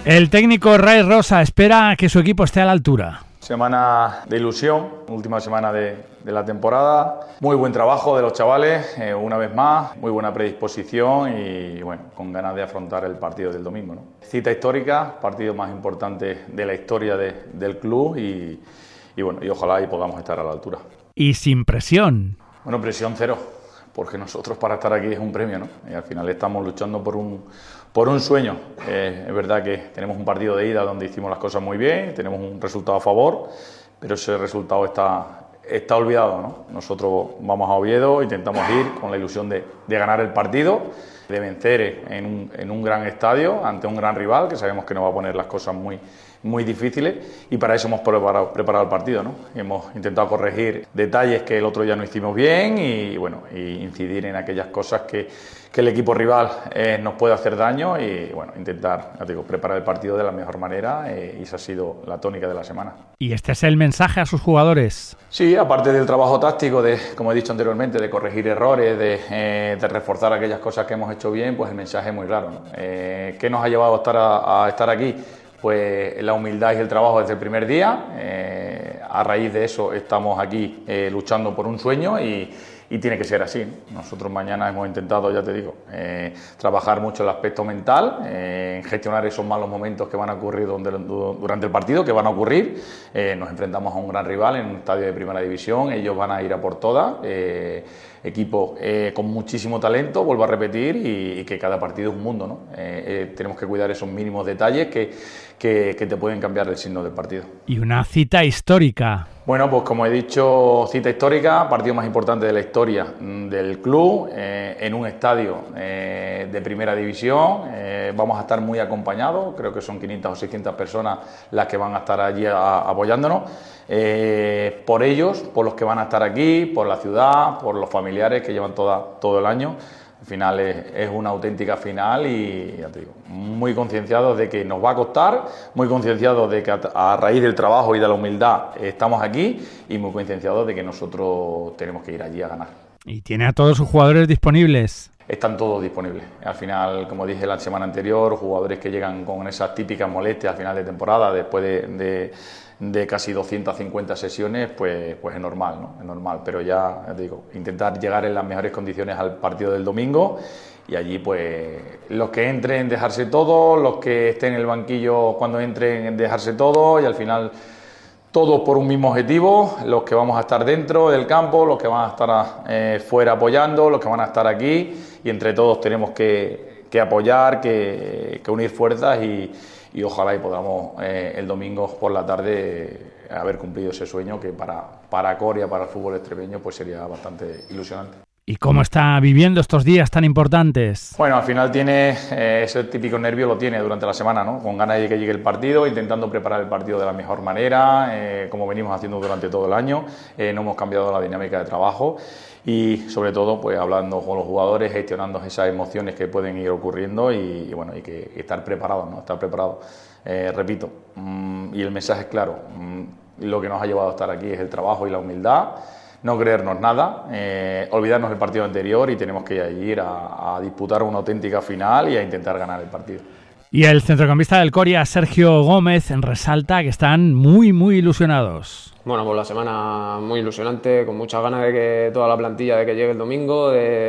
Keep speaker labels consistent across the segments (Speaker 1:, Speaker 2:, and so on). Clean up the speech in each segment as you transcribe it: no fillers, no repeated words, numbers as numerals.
Speaker 1: El técnico Ray Rosa espera que su equipo esté a la altura.
Speaker 2: Semana de ilusión, última semana de la temporada. Muy buen trabajo de los chavales, una vez más, muy buena predisposición y bueno, con ganas de afrontar el partido del domingo, ¿no? Cita histórica, partido más importante de la historia del club y bueno, y ojalá y podamos estar a la altura.
Speaker 1: Y sin presión.
Speaker 2: Bueno, presión cero, porque nosotros para estar aquí es un premio, ¿no? Y al final estamos luchando por un sueño. Es verdad que tenemos un partido de ida donde hicimos las cosas muy bien, tenemos un resultado a favor, pero ese resultado está olvidado, ¿no? Nosotros vamos a Oviedo, intentamos ir con la ilusión de ganar el partido, de vencer en un gran estadio ante un gran rival que sabemos que nos va a poner las cosas muy difíciles y para eso hemos preparado el partido, ¿no? Hemos intentado corregir detalles que el otro día no hicimos bien y bueno, y incidir en aquellas cosas que el equipo rival nos puede hacer daño y bueno, intentar, ya te digo, preparar el partido de la mejor manera y esa ha sido la tónica de la semana.
Speaker 1: ¿Y este es el mensaje a sus jugadores?
Speaker 2: Sí, aparte del trabajo táctico, como he dicho anteriormente, de corregir errores, de reforzar aquellas cosas que hemos hecho bien, pues el mensaje es muy claro, ¿no? ¿Qué nos ha llevado a estar aquí? Pues la humildad y el trabajo desde el primer día. A raíz de eso estamos aquí luchando por un sueño y tiene que ser así, ¿no? Nosotros mañana hemos intentado, ya te digo, trabajar mucho el aspecto mental, gestionar esos malos momentos que van a ocurrir durante el partido, que van a ocurrir. Nos enfrentamos a un gran rival en un estadio de primera división, ellos van a ir a por todas. Equipo con muchísimo talento, vuelvo a repetir, y que cada partido es un mundo, ¿no? Tenemos que cuidar esos mínimos detalles que te pueden cambiar el signo del partido.
Speaker 1: Y una cita histórica.
Speaker 2: Bueno, pues como he dicho, cita histórica, partido más importante de la historia del club, en un estadio de primera división. Vamos a estar muy acompañados, creo que son 500 o 600 personas las que van a estar allí apoyándonos. Por ellos, por los que van a estar aquí, por la ciudad, por los familiares que llevan todo el año. Al final es una auténtica final y ya te digo, muy concienciados de que nos va a costar, muy concienciados de que a raíz del trabajo y de la humildad estamos aquí y muy concienciados de que nosotros tenemos que ir allí a ganar.
Speaker 1: ¿Y tiene a todos sus jugadores disponibles?
Speaker 2: Están todos disponibles. Al final, como dije la semana anterior, jugadores que llegan con esas típicas molestias al final de temporada, después de casi 250 sesiones, pues es normal, ¿no? Es normal, pero ya te digo, intentar llegar en las mejores condiciones al partido del domingo y allí pues los que entren dejarse todo, los que estén en el banquillo cuando entren dejarse todo y al final todos por un mismo objetivo, los que vamos a estar dentro del campo, los que van a estar fuera apoyando, los que van a estar aquí y entre todos tenemos que apoyar, que unir fuerzas y ojalá y podamos el domingo por la tarde haber cumplido ese sueño que para Coria, para el fútbol extremeño, pues sería bastante ilusionante.
Speaker 1: ¿Y cómo está viviendo estos días tan importantes?
Speaker 2: Bueno, al final tiene ese típico nervio, lo tiene durante la semana, ¿no? Con ganas de que llegue el partido, intentando preparar el partido de la mejor manera, como venimos haciendo durante todo el año. No hemos cambiado la dinámica de trabajo y sobre todo pues hablando con los jugadores, gestionando esas emociones que pueden ir ocurriendo y bueno, hay que estar preparados, ¿no? Estar preparados. Repito, y el mensaje es claro, lo que nos ha llevado a estar aquí es el trabajo y la humildad. No creernos nada, olvidarnos del partido anterior y tenemos que ir a disputar una auténtica final y a intentar ganar el partido.
Speaker 1: Y el centrocampista del Coria, Sergio Gómez, resalta que están muy ilusionados.
Speaker 3: Bueno, pues la semana muy ilusionante, con muchas ganas de que toda la plantilla de que llegue el domingo,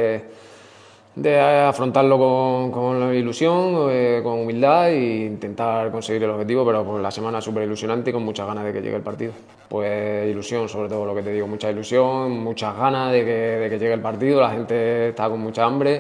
Speaker 3: de afrontarlo con la ilusión, con humildad e intentar conseguir el objetivo, pero pues la semana súper ilusionante y con muchas ganas de que llegue el partido. Pues ilusión, sobre todo lo que te digo, mucha ilusión, muchas ganas de que llegue el partido, la gente está con mucha hambre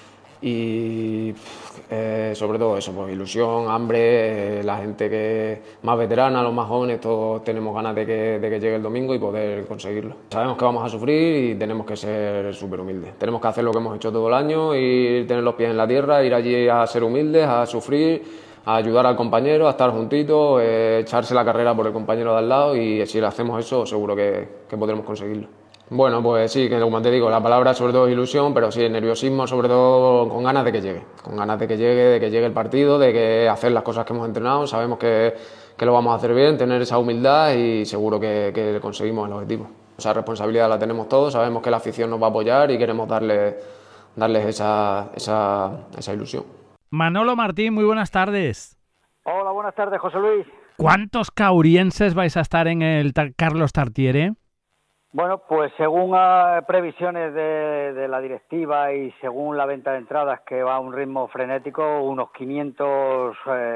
Speaker 3: y sobre todo eso, pues ilusión, hambre, la gente que más veterana, los más jóvenes, todos tenemos ganas de que llegue el domingo y poder conseguirlo. Sabemos que vamos a sufrir y tenemos que ser súper humildes. Tenemos que hacer lo que hemos hecho todo el año, ir tener los pies en la tierra, ir allí a ser humildes, a sufrir, a ayudar al compañero, a estar juntitos, echarse la carrera por el compañero de al lado y si hacemos eso seguro que podremos conseguirlo. Bueno, pues sí, que como te digo, la palabra sobre todo es ilusión, pero sí, nerviosismo sobre todo con ganas de que llegue. Con ganas de que llegue el partido, de que hacer las cosas que hemos entrenado, sabemos que lo vamos a hacer bien, tener esa humildad y seguro que conseguimos el objetivo. Esa responsabilidad la tenemos todos, sabemos que la afición nos va a apoyar y queremos darles esa ilusión.
Speaker 1: Manolo Martín, muy buenas tardes.
Speaker 4: Hola, buenas tardes, José Luis.
Speaker 1: ¿Cuántos caurienses vais a estar en el Carlos Tartiere?
Speaker 4: Bueno, pues según previsiones de la directiva y según la venta de entradas, que va a un ritmo frenético, unos 500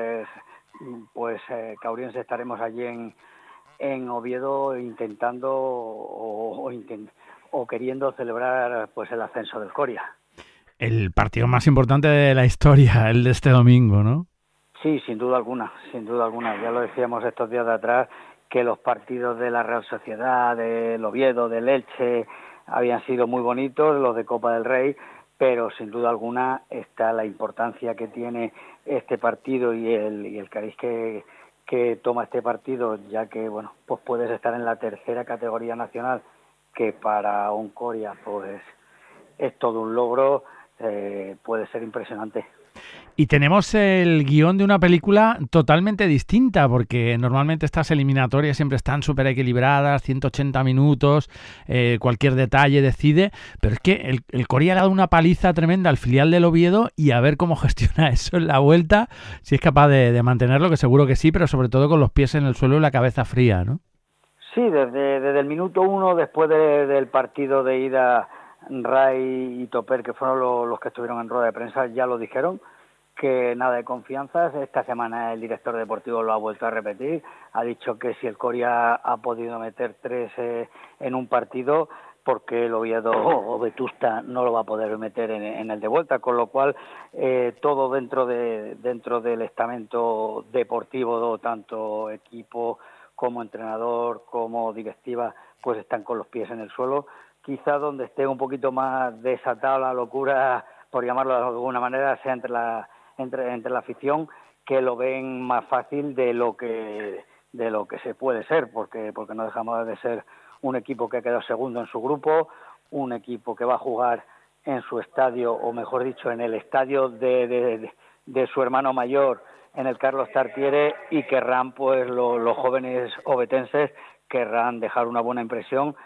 Speaker 4: caurienses estaremos allí en Oviedo intentando o queriendo celebrar pues el ascenso del Coria.
Speaker 1: El partido más importante de la historia, el de este domingo, ¿no?
Speaker 4: Sí, sin duda alguna, sin duda alguna. Ya lo decíamos estos días de atrás, que los partidos de la Real Sociedad, del Oviedo, del Elche, habían sido muy bonitos, los de Copa del Rey, pero sin duda alguna está la importancia que tiene este partido y el cariz que toma este partido, ya que bueno, pues puedes estar en la tercera categoría nacional, que para un Coria pues es todo un logro, puede ser impresionante.
Speaker 1: Y tenemos el guión de una película totalmente distinta, porque normalmente estas eliminatorias siempre están súper equilibradas, 180 minutos, cualquier detalle decide, pero es que el Coria le ha dado una paliza tremenda al filial del Oviedo y a ver cómo gestiona eso en la vuelta, si es capaz de mantenerlo, que seguro que sí, pero sobre todo con los pies en el suelo y la cabeza fría, ¿no?
Speaker 4: Sí, desde el minuto 1, después del partido de ida, Ray y Toper, que fueron los que estuvieron en rueda de prensa, ya lo dijeron, que nada de confianzas. Esta semana el director deportivo lo ha vuelto a repetir, ha dicho que si el Coria ha podido meter 3 en un partido, porque el Oviedo o Vetusta no lo va a poder meter en el de vuelta, con lo cual todo dentro del estamento deportivo, tanto equipo como entrenador, como directiva, pues están con los pies en el suelo. Quizá donde esté un poquito más desatada la locura, por llamarlo de alguna manera, sea entre la afición, que lo ven más fácil de lo que se puede ser, porque no dejamos de ser un equipo que ha quedado segundo en su grupo, un equipo que va a jugar en su estadio, o mejor dicho, en el estadio de su hermano mayor, en el Carlos Tartiere, y querrán, pues los jóvenes ovetenses querrán dejar una buena impresión,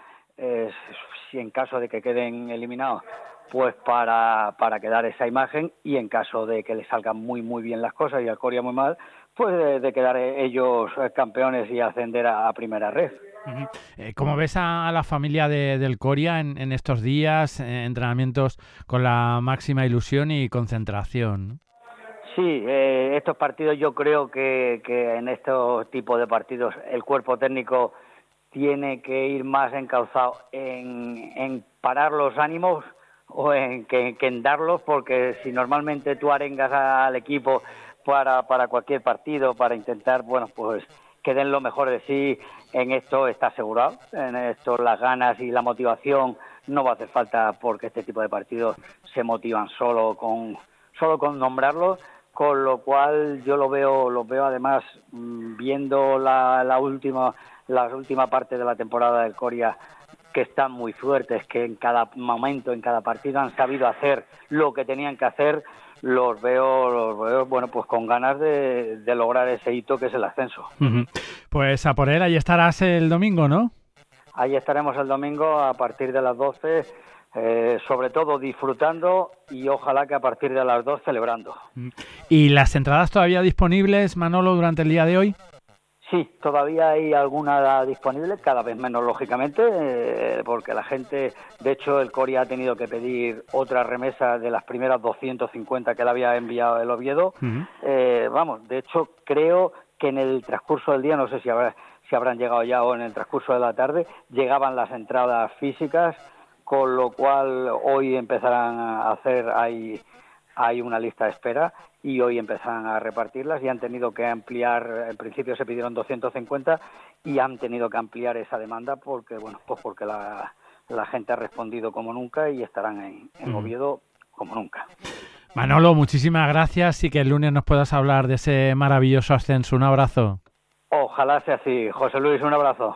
Speaker 4: si en caso de que queden eliminados, pues para quedar esa imagen, y en caso de que les salgan muy muy bien las cosas y al Coria muy mal, pues de quedar ellos campeones y ascender a primera red.
Speaker 1: ¿Cómo ves a la familia del Coria en estos días, entrenamientos con la máxima ilusión y concentración?
Speaker 4: Sí, estos partidos, yo creo que en estos tipos de partidos el cuerpo técnico tiene que ir más encauzado en parar los ánimos o que en darlos, porque si normalmente tú arengas al equipo para cualquier partido, para intentar, bueno, pues que den lo mejor de sí, en esto está asegurado. En esto las ganas y la motivación no va a hacer falta, porque este tipo de partidos se motivan solo con nombrarlos, con lo cual yo lo veo además, viendo la última parte de la temporada del Coria, que están muy fuertes, que en cada momento, en cada partido han sabido hacer lo que tenían que hacer. Los veo bueno, pues con ganas de lograr ese hito que es el ascenso.
Speaker 1: Pues a por él, ahí estarás el domingo, ¿no?
Speaker 4: Ahí estaremos el domingo a partir de las 12, sobre todo disfrutando, y ojalá que a partir de las 2 celebrando.
Speaker 1: ¿Y las entradas todavía disponibles, Manolo, durante el día de hoy?
Speaker 4: Sí, todavía hay alguna disponible, cada vez menos, lógicamente, porque la gente, de hecho, el Coria ha tenido que pedir otra remesa de las primeras 250 que le había enviado el Oviedo. De hecho, creo que en el transcurso del día, no sé si habrán llegado ya o en el transcurso de la tarde, llegaban las entradas físicas, con lo cual hoy empezarán a hacer, hay una lista de espera, y hoy empezarán a repartirlas, y han tenido que ampliar. En principio se pidieron 250 y han tenido que ampliar esa demanda porque la gente ha respondido como nunca y estarán en Oviedo como nunca.
Speaker 1: Manolo, muchísimas gracias, y que el lunes nos puedas hablar de ese maravilloso ascenso. Un abrazo.
Speaker 4: Ojalá sea así. José Luis, un abrazo.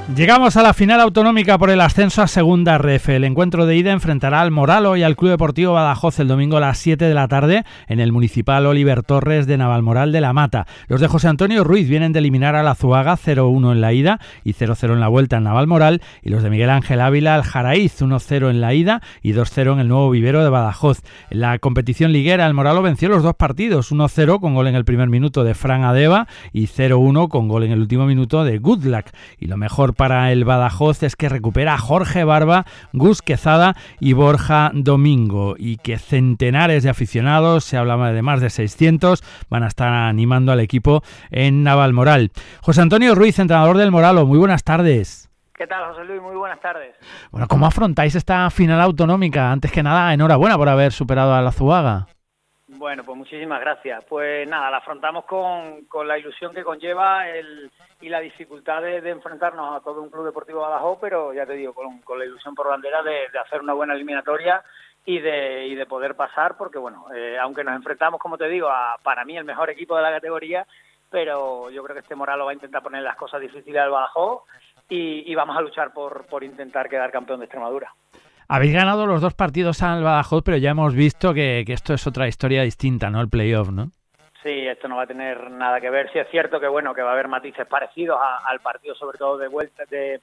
Speaker 1: Llegamos a la final autonómica por el ascenso a Segunda Ref. El encuentro de ida enfrentará al Moralo y al Club Deportivo Badajoz el domingo a las 7 de la tarde en el Municipal Oliver Torres de Navalmoral de la Mata. Los de José Antonio Ruiz vienen de eliminar al Azuaga 0-1 en la ida y 0-0 en la vuelta en Navalmoral, y los de Miguel Ángel Ávila al Jaraíz 1-0 en la ida y 2-0 en el Nuevo Vivero de Badajoz. En la competición liguera el Moralo venció los dos partidos, 1-0 con gol en el primer minuto de Fran Adeba y 0-1 con gol en el último minuto de Good Luck. Y lo mejor para el Badajoz es que recupera a Jorge Barba, Gus Quezada y Borja Domingo, y que centenares de aficionados, se hablaba de más de 600, van a estar animando al equipo en Navalmoral. José Antonio Ruiz, entrenador del Moralo, muy buenas tardes.
Speaker 5: ¿Qué tal, José Luis? Muy buenas tardes.
Speaker 1: Bueno, ¿cómo afrontáis esta final autonómica? Antes que nada, enhorabuena por haber superado a la Azuaga.
Speaker 5: Bueno, pues muchísimas gracias. Pues nada, la afrontamos con la ilusión que conlleva y la dificultad de enfrentarnos a todo un Club Deportivo Badajoz, pero ya te digo, con la ilusión por bandera de hacer una buena eliminatoria y de poder pasar, porque bueno, aunque nos enfrentamos, como te digo, para mí el mejor equipo de la categoría, pero yo creo que este Moralo va a intentar poner las cosas difíciles al Badajoz y vamos a luchar por intentar quedar campeón de Extremadura.
Speaker 1: Habéis ganado los dos partidos al Badajoz, pero ya hemos visto que esto es otra historia distinta, ¿no? El playoff, ¿no?
Speaker 5: Sí, esto no va a tener nada que ver. Sí es cierto que bueno, que va a haber matices parecidos al partido, sobre todo de vuelta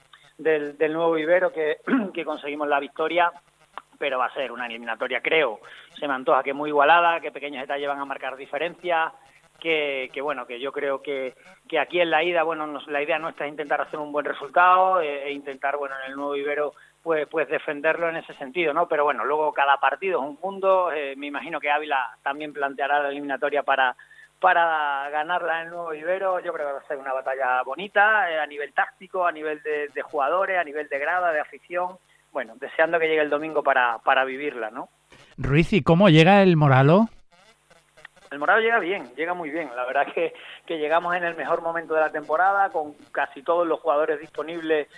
Speaker 5: del Nuevo Vivero, que conseguimos la victoria, pero va a ser una eliminatoria, creo, se me antoja que muy igualada, que pequeños detalles van a marcar diferencias, que bueno, que yo creo que aquí en la ida, bueno, la idea nuestra es intentar hacer un buen resultado e intentar, bueno, en el Nuevo Vivero pues defenderlo en ese sentido, ¿no? Pero bueno, luego cada partido es un mundo. Me imagino que Ávila también planteará la eliminatoria para ganarla en el Nuevo Vivero. Yo creo que va a ser una batalla bonita a nivel táctico, a nivel de jugadores, a nivel de grada, de afición. Bueno, deseando que llegue el domingo para vivirla, ¿no?
Speaker 1: Ruiz, ¿y cómo llega el Moralo?
Speaker 5: El Moralo llega bien, llega muy bien. La verdad que llegamos en el mejor momento de la temporada, con casi todos los jugadores disponibles,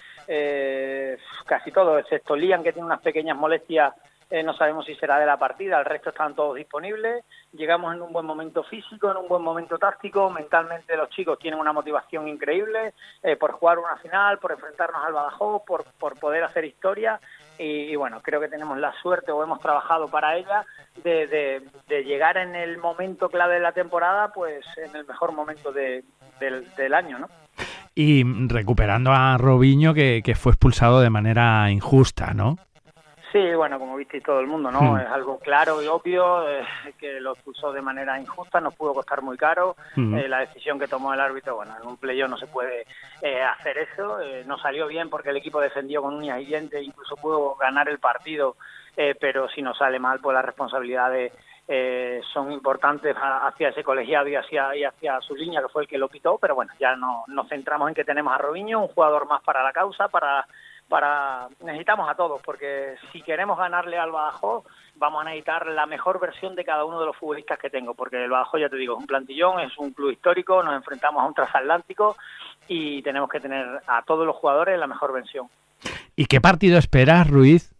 Speaker 5: casi todos, excepto Lian, que tiene unas pequeñas molestias, no sabemos si será de la partida, el resto están todos disponibles. Llegamos en un buen momento físico, en un buen momento táctico, mentalmente los chicos tienen una motivación increíble por jugar una final, por enfrentarnos al Badajoz, por poder hacer historia. Y bueno, creo que tenemos la suerte, o hemos trabajado para ella, de llegar en el momento clave de la temporada, pues en el mejor momento del año, ¿no?
Speaker 1: Y recuperando a Robinho, que fue expulsado de manera injusta, ¿no?
Speaker 5: Sí, bueno, como visteis todo el mundo, ¿no? Es algo claro y obvio, que lo expulsó de manera injusta, nos pudo costar muy caro. La decisión que tomó el árbitro, bueno, en un playoff no se puede hacer eso. No salió bien porque el equipo defendió con uñas y dientes, incluso pudo ganar el partido, pero si no sale mal, pues las responsabilidades son importantes hacia ese colegiado y hacia su línea, que fue el que lo pitó. Pero bueno, ya nos centramos en que tenemos a Robinho, un jugador más para la causa, necesitamos a todos, porque si queremos ganarle al Badajoz vamos a necesitar la mejor versión de cada uno de los futbolistas que tengo, porque el Badajoz, ya te digo, es un plantillón, es un club histórico, nos enfrentamos a un transatlántico y tenemos que tener a todos los jugadores en la mejor versión.
Speaker 1: ¿Y qué partido esperas, Ruiz?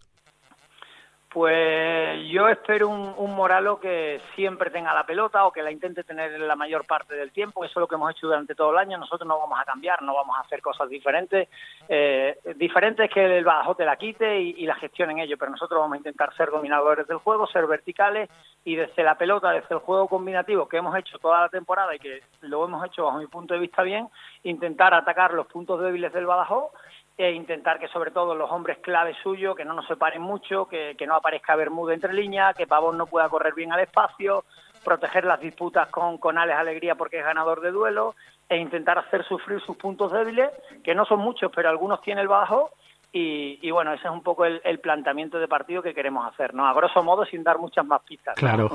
Speaker 5: Pues yo espero un Moralo que siempre tenga la pelota, o que la intente tener la mayor parte del tiempo. Eso es lo que hemos hecho durante todo el año. Nosotros no vamos a cambiar, no vamos a hacer cosas diferentes. Diferente es que el Badajoz te la quite y la gestionen ellos, pero nosotros vamos a intentar ser dominadores del juego, ser verticales, y desde la pelota, desde el juego combinativo que hemos hecho toda la temporada y que lo hemos hecho bajo mi punto de vista bien, intentar atacar los puntos débiles del Badajoz e intentar que sobre todo los hombres clave suyos, que no nos separen mucho, que no aparezca Bermúdez entre líneas, que Pavón no pueda correr bien al espacio, proteger las disputas con Alex Alegría porque es ganador de duelo, e intentar hacer sufrir sus puntos débiles, que no son muchos, pero algunos tiene el Badajoz. Y bueno, ese es un poco el planteamiento de partido que queremos hacer, ¿no? A grosso modo, sin dar muchas más pistas, ¿no?
Speaker 1: Claro.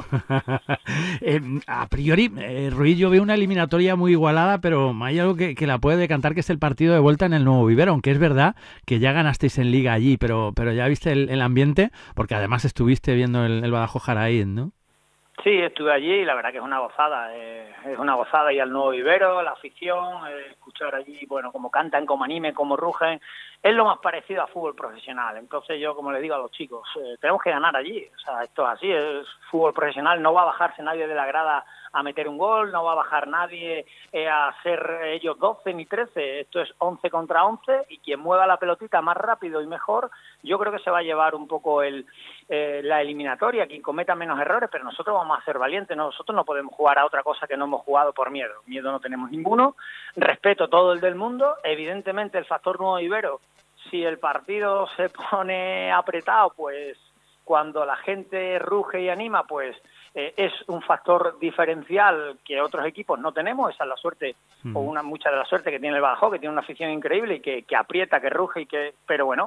Speaker 1: A priori, Ruiz, yo veo una eliminatoria muy igualada, pero hay algo que la puede decantar, que es el partido de vuelta en el Nuevo Vivero, aunque es verdad que ya ganasteis en Liga allí, pero ya viste el ambiente, porque además estuviste viendo el Badajoz Jaraíz, ¿no?
Speaker 5: Sí, estuve allí y la verdad que es una gozada ir al Nuevo Vivero, la afición, escuchar allí, bueno, cómo cantan, cómo animen, cómo rugen, es lo más parecido a fútbol profesional. Entonces yo, como le digo a los chicos, tenemos que ganar allí, o sea, esto es así, es fútbol profesional, no va a bajarse nadie de la grada a meter un gol, no va a bajar nadie a ser ellos 12 ni 13, esto es 11 contra 11 y quien mueva la pelotita más rápido y mejor, yo creo que se va a llevar un poco la eliminatoria, quien cometa menos errores, pero nosotros vamos a ser valientes, nosotros no podemos jugar a otra cosa que no hemos jugado por miedo no tenemos ninguno, respeto todo el del mundo, evidentemente el factor Nuevo Ibero, si el partido se pone apretado, pues cuando la gente ruge y anima, pues es un factor diferencial que otros equipos no tenemos, esa es la suerte, o mucha de la suerte que tiene el Badajoz, que tiene una afición increíble y que aprieta, que ruge, pero bueno,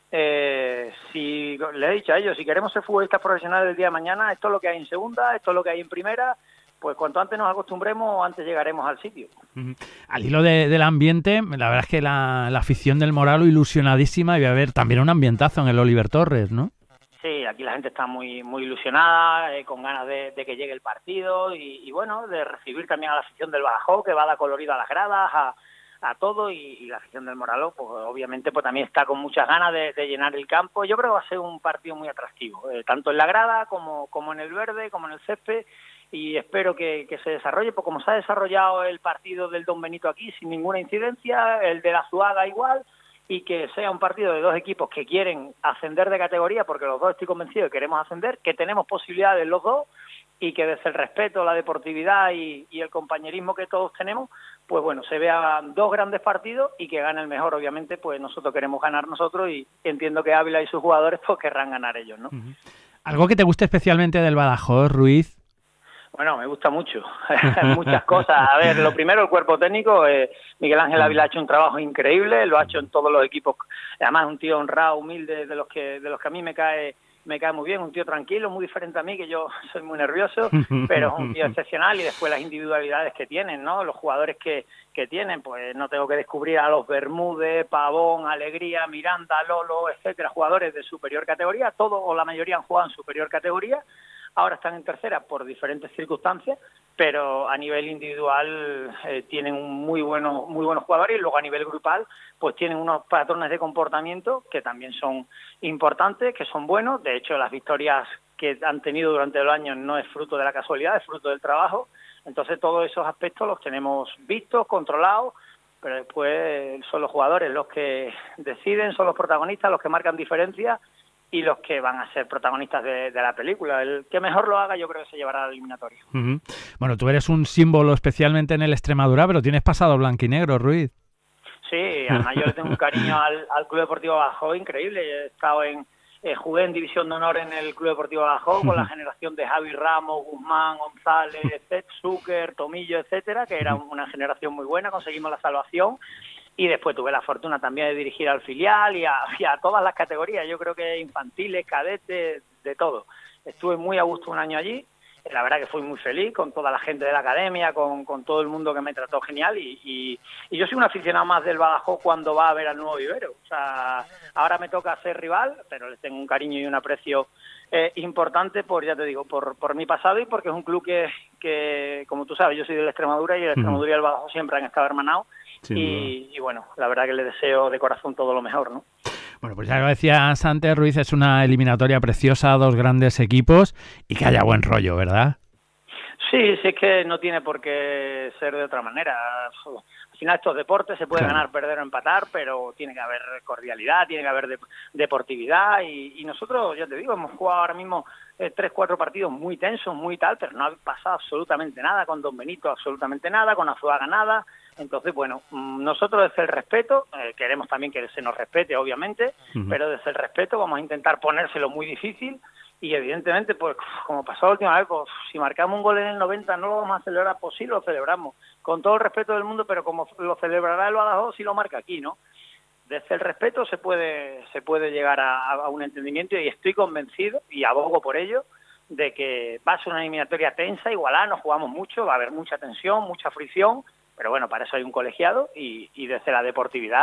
Speaker 5: si le he dicho a ellos, si queremos ser futbolistas profesionales el día de mañana, esto es lo que hay en segunda, esto es lo que hay en primera, pues cuanto antes nos acostumbremos, antes llegaremos al sitio.
Speaker 1: Al hilo del ambiente, la verdad es que la afición del Moralo ilusionadísima y va a haber también un ambientazo en el Oliver Torres, ¿no?
Speaker 5: Sí, aquí la gente está muy muy ilusionada, con ganas de que llegue el partido y bueno, de recibir también a la afición del Badajoz, que va a dar colorido a las gradas, a todo, y la afición del Moralo, pues obviamente pues también está con muchas ganas de llenar el campo. Yo creo que va a ser un partido muy atractivo, tanto en la grada como en el verde, como en el césped, y espero que se desarrolle, pues como se ha desarrollado el partido del Don Benito aquí sin ninguna incidencia, el de la Azuaga igual, y que sea un partido de dos equipos que quieren ascender de categoría, porque los dos estoy convencido de que queremos ascender, que tenemos posibilidades los dos, y que desde el respeto, la deportividad y el compañerismo que todos tenemos, pues bueno, se vean dos grandes partidos y que gane el mejor. Obviamente, pues nosotros queremos ganar nosotros y entiendo que Ávila y sus jugadores pues querrán ganar ellos, ¿no?
Speaker 1: ¿Algo que te guste especialmente del Badajoz, Ruiz?
Speaker 5: Bueno, me gusta mucho, muchas cosas. A ver, lo primero, el cuerpo técnico. Miguel Ángel Ávila ha hecho un trabajo increíble, lo ha hecho en todos los equipos. Además, un tío honrado, humilde, de los que a mí me cae muy bien, un tío tranquilo, muy diferente a mí, que yo soy muy nervioso, pero es un tío excepcional. Y después las individualidades que tienen, ¿no? Los jugadores que tienen, pues no tengo que descubrir a los Bermúdez, Pavón, Alegría, Miranda, Lolo, etcétera, jugadores de superior categoría, todos o la mayoría han jugado en superior categoría. Ahora están en tercera por diferentes circunstancias, pero a nivel individual tienen muy buenos jugadores, y luego a nivel grupal pues tienen unos patrones de comportamiento que también son importantes, que son buenos. De hecho, las victorias que han tenido durante el año no es fruto de la casualidad, es fruto del trabajo. Entonces todos esos aspectos los tenemos vistos, controlados, pero después son los jugadores los que deciden, son los protagonistas, los que marcan diferencias y los que van a ser protagonistas de la película. El que mejor lo haga, yo creo que se llevará a la eliminatoria.
Speaker 1: Bueno, tú eres un símbolo especialmente en el Extremadura, pero tienes pasado blanquinegro, Ruiz.
Speaker 5: Sí, además yo le tengo un cariño al Club Deportivo Badajoz increíble. He estado jugué en División de Honor en el Club Deportivo Badajoz con la generación de Javi Ramos, Guzmán, González, Zucker, Tomillo, etcétera, que era una generación muy buena, conseguimos la salvación. Y después tuve la fortuna también de dirigir al filial y a todas las categorías, yo creo que infantiles, cadetes, de todo. Estuve muy a gusto un año allí, la verdad que fui muy feliz con toda la gente de la academia, con todo el mundo que me trató genial, y yo soy un aficionado más del Badajoz cuando va a ver al Nuevo Vivero. O sea, ahora me toca ser rival, pero les tengo un cariño y un aprecio importante ya te digo, por mi pasado y porque es un club que, como tú sabes, yo soy de la Extremadura y el Extremadura y el Badajoz siempre han estado hermanados. Y bueno, la verdad que le deseo de corazón todo lo mejor, ¿no?
Speaker 1: Bueno, pues ya lo decías antes, Ruiz, es una eliminatoria preciosa, dos grandes equipos y que haya buen rollo, ¿verdad?
Speaker 5: Sí, es que no tiene por qué ser de otra manera. Al final estos deportes se puede ganar, perder o empatar, pero tiene que haber cordialidad, tiene que haber deportividad y nosotros, ya te digo, hemos jugado ahora mismo 3-4 partidos muy tensos, muy tal, pero no ha pasado absolutamente nada, con Don Benito absolutamente nada, con Azuaga nada. Entonces, bueno, nosotros desde el respeto, queremos también que se nos respete, obviamente, pero desde el respeto vamos a intentar ponérselo muy difícil y evidentemente, pues como pasó la última vez, pues si marcamos un gol en el 90 no lo vamos a celebrar, pues sí lo celebramos, con todo el respeto del mundo, pero como lo celebrará el Badajoz, sí lo marca aquí, ¿no? Desde el respeto se puede llegar a un entendimiento y estoy convencido, y abogo por ello, de que va a ser una eliminatoria tensa, igualada, nos jugamos mucho, va a haber mucha tensión, mucha fricción, pero bueno, para eso hay un colegiado y desde la deportividad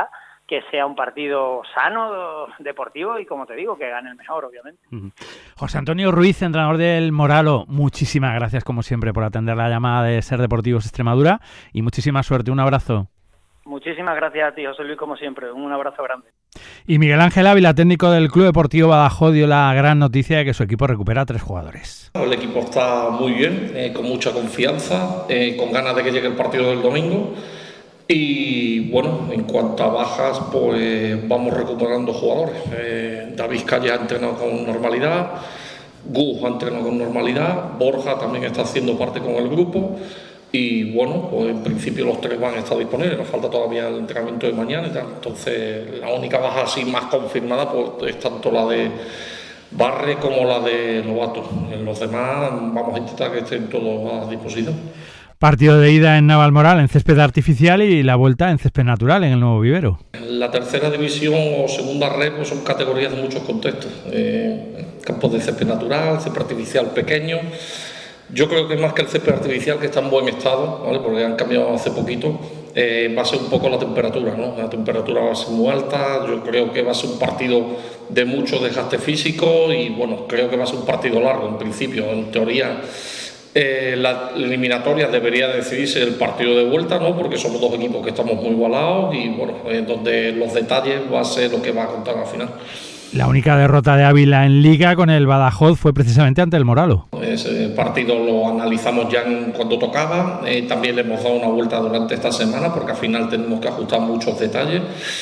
Speaker 5: que sea un partido sano, deportivo y, como te digo, que gane el mejor, obviamente.
Speaker 1: José Antonio Ruiz, entrenador del Moralo, muchísimas gracias, como siempre, por atender la llamada de Ser Deportivos Extremadura y muchísima suerte. Un abrazo.
Speaker 5: Muchísimas gracias a ti, José Luis, como siempre. Un abrazo grande.
Speaker 1: Y Miguel Ángel Ávila, técnico del Club Deportivo Badajoz, dio la gran noticia de que su equipo recupera a 3 jugadores.
Speaker 6: El equipo está muy bien, con mucha confianza, con ganas de que llegue el partido del domingo. Y bueno, en cuanto a bajas, pues vamos recuperando jugadores. David Calle ha entrenado con normalidad, Gus ha entrenado con normalidad, Borja también está haciendo parte con el grupo. Y bueno, pues en principio los 3 van a estar disponibles, nos falta todavía el entrenamiento de mañana y tal. Entonces, la única baja así más confirmada pues es tanto la de Barre como la de Lobato. En los demás vamos a intentar que estén todos a disposición.
Speaker 1: Partido de ida en Navalmoral en césped artificial y la vuelta en césped natural en el nuevo vivero.
Speaker 6: La tercera división o segunda red pues son categorías de muchos contextos. Campos de césped natural, césped artificial pequeño. Yo creo que más que el césped artificial, que está en buen estado, ¿vale? Porque han cambiado hace poquito, va a ser un poco la temperatura, ¿no? La temperatura va a ser muy alta, yo creo que va a ser un partido de mucho desgaste físico y bueno, creo que va a ser un partido largo en principio. En teoría, la eliminatoria debería decidirse el partido de vuelta, ¿no? Porque somos 2 equipos que estamos muy igualados y bueno, donde los detalles va a ser lo que va a contar al final.
Speaker 1: La única derrota de Ávila en Liga con el Badajoz fue precisamente ante el Moralo.
Speaker 6: Ese partido lo analizamos ya cuando tocaba, también le hemos dado una vuelta durante esta semana porque al final tenemos que ajustar muchos detalles.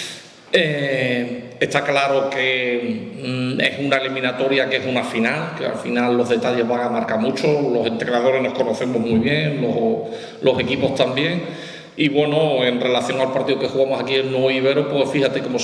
Speaker 6: Está claro que es una eliminatoria que es una final, que al final los detalles van a marcar mucho, los entrenadores nos conocemos muy bien, los equipos también. Y bueno, en relación al partido que jugamos aquí en Nuevo Ibero, pues fíjate cómo